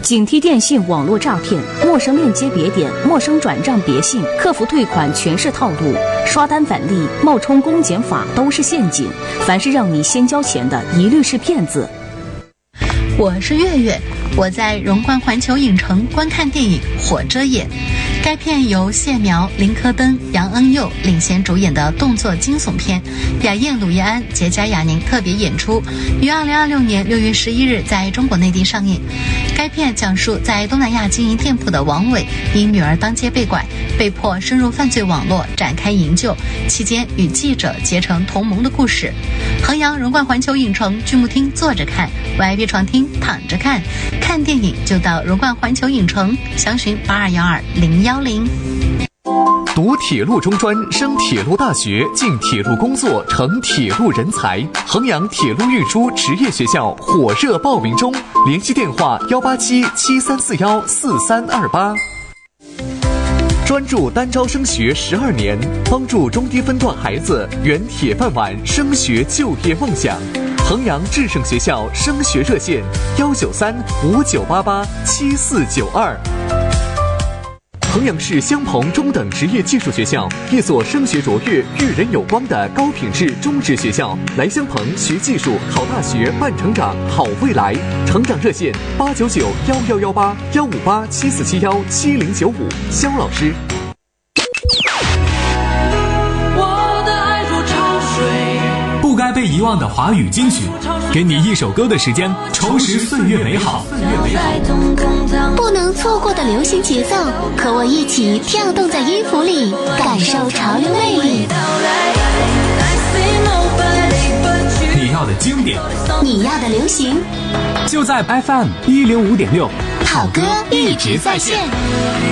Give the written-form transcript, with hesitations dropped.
警惕电信网络诈骗，陌生链接别点，陌生转账别信，客服退款全是套路，刷单返利、冒充公检法都是陷阱。凡是让你先交钱的，一律是骗子。 我是月月，我在荣冠环球影城观看电影《火遮眼》。该片由谢苗、林科登、杨恩佑领衔主演的动作惊悚片，雅燕、鲁叶安、杰佳雅宁特别演出，于2026年6月11日在中国内地上映。该片讲述在东南亚经营店铺的王伟因女儿当街被拐，被迫深入犯罪网络展开营救，期间与记者结成同盟的故事。衡阳荣冠环球影城剧目厅坐着看， VIP 床厅躺着看，看电影就到荣冠环球影城，详询8212-010。 读铁路中专，升铁路大学，进铁路工作，成铁路人才。衡阳铁路运输职业学校火热报名中，联系电话18773414328。专注单招升学12年，帮助中低分段孩子圆铁饭碗升学就业梦想。衡阳智胜学校升学热线19359887492。衡阳市相朋中等职业技术学校，一所升学卓越、育人有光的高品质中职学校。来相朋学技术、考大学、办成长、好未来。成长热线899-1118-158-7471-7095。肖老师。 我的爱如潮水， 不该被遗忘的华语金曲，给你一首歌的时间，重拾岁月美好。 不能错过的流行节奏，和我一起跳动在音符里，感受潮流魅力。 你要的经典， 你要的流行， 就在 FM105.6， 好歌一直在线。